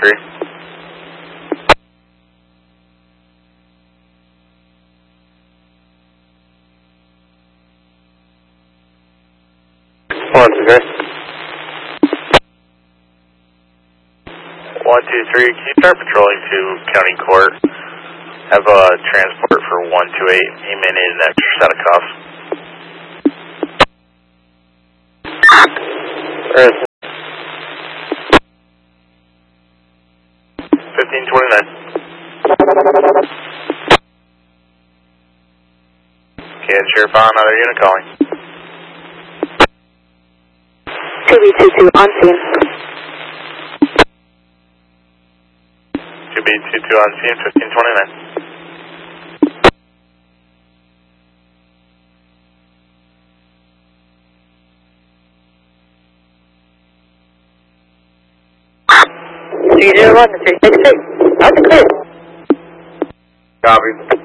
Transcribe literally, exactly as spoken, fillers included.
three. One, two, three. One, two, three. Can you start patrolling to County Court? Have a transport for one two eight. He may need an extra set of cuffs. Earth. fifteen twenty-nine. Okay, Sheriff on, another unit calling. two B two two on scene. two B two two on scene, fifteen twenty-nine. three zero one to three six six. That's clear. Copy.